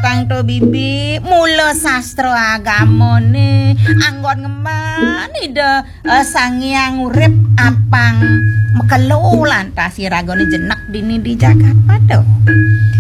Kakang to bibi mula sastra agamane anggon ngembani de sang hyang urip apang mekelu lantas iragane jenek dini di Jakarta to.